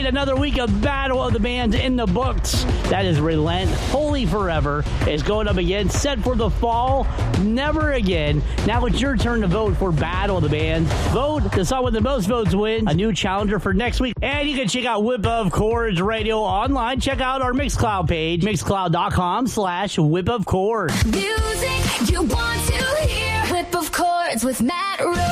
another week of Battle of the Bands in the books. That is Relent. Holy Forever is going up again. Set for the fall. Never Again. Now it's your turn to vote for Battle of the Bands. Vote. The song with the most votes wins. A new challenger for next week. And you can check out Whip of Chords Radio online. Check out our Mixcloud page. Mixcloud.com/Whip of Chords. Music you want to hear. Whip of Chords with Matt Rose.